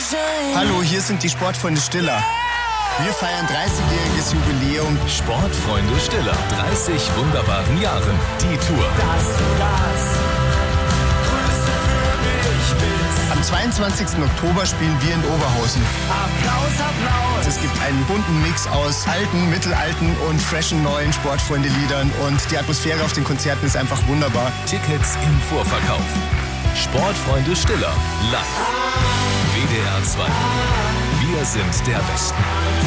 Hallo, hier sind die Sportfreunde Stiller. Wir feiern 30-jähriges Jubiläum. Sportfreunde Stiller, 30 wunderbaren Jahren. Die Tour. Dass du das Größte für mich bist. Am 22. Oktober spielen wir in Oberhausen. Applaus, Applaus. Es gibt einen bunten Mix aus alten, mittelalten und freshen neuen Sportfreunde-Liedern. Und die Atmosphäre auf den Konzerten ist einfach wunderbar. Tickets im Vorverkauf. Sportfreunde Stiller, live. WDR 2. Wir sind der Westen.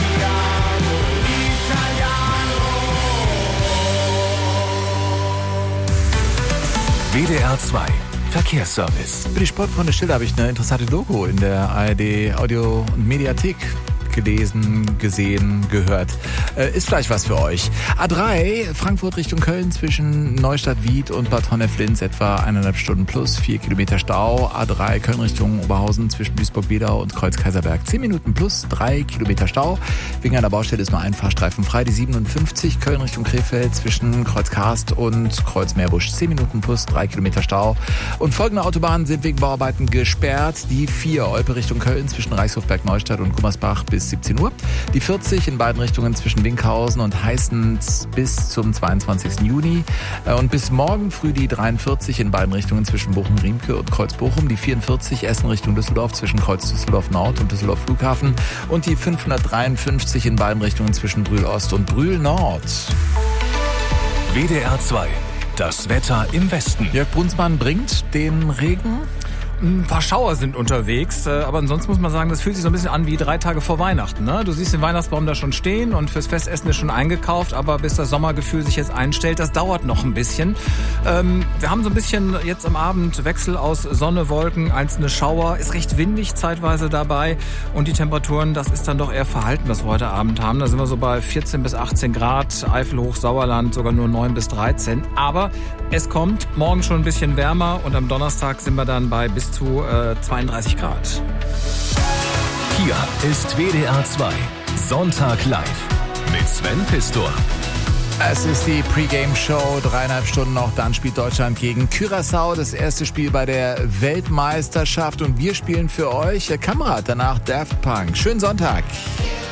WDR 2. Verkehrsservice. Für die Sportfreunde Stiller habe ich eine interessante Doku in der ARD Audio- und Mediathek gelesen, gesehen, gehört. Ist vielleicht was für euch. A3, Frankfurt Richtung Köln zwischen Neustadt-Wied und Bad Honnef-Linz etwa 1,5 Stunden plus, 4 Kilometer Stau. A3 Köln Richtung Oberhausen zwischen Duisburg-Wedau und Kreuz-Kaiserberg 10 Minuten plus, 3 Kilometer Stau. Wegen einer Baustelle ist nur ein Fahrstreifen frei. Die 57 Köln Richtung Krefeld zwischen Kreuz-Karst und Kreuz-Meerbusch 10 Minuten plus, 3 Kilometer Stau. Und folgende Autobahnen sind wegen Bauarbeiten gesperrt. Die 4 Olpe Richtung Köln zwischen Reichshofberg-Neustadt und Gummersbach bis 17 Uhr. Die 40 in beiden Richtungen zwischen Winkhausen und Heißens bis zum 22. Juni. Und bis morgen früh die 43 in beiden Richtungen zwischen Bochum-Riemke und Kreuz-Bochum. Die 44 Essen Richtung Düsseldorf zwischen Kreuz-Düsseldorf-Nord und Düsseldorf-Flughafen. Und die 553 in beiden Richtungen zwischen Brühl-Ost und Brühl-Nord. WDR 2. Das Wetter im Westen. Jörg Brunsmann bringt den Regen. Ein paar Schauer sind unterwegs, aber ansonsten muss man sagen, das fühlt sich so ein bisschen an wie 3 Tage vor Weihnachten. Ne? Du siehst den Weihnachtsbaum da schon stehen und fürs Festessen ist schon eingekauft, aber bis das Sommergefühl sich jetzt einstellt, das dauert noch ein bisschen. Wir haben so ein bisschen jetzt am Abend Wechsel aus Sonne, Wolken, einzelne Schauer, ist recht windig zeitweise dabei und die Temperaturen, das ist dann doch eher verhalten, was wir heute Abend haben. Da sind wir so bei 14 bis 18 Grad, Eifel hoch, Sauerland sogar nur 9 bis 13. Aber es kommt morgen schon ein bisschen wärmer und am Donnerstag sind wir dann bei bis zu 32 Grad. Hier ist WDR 2. Sonntag live mit Sven Pistor. Es ist die Pre-Game-Show, 3,5 Stunden noch, dann spielt Deutschland gegen Curaçao, das erste Spiel bei der Weltmeisterschaft und wir spielen für euch Kamerad, danach Daft Punk. Schönen Sonntag.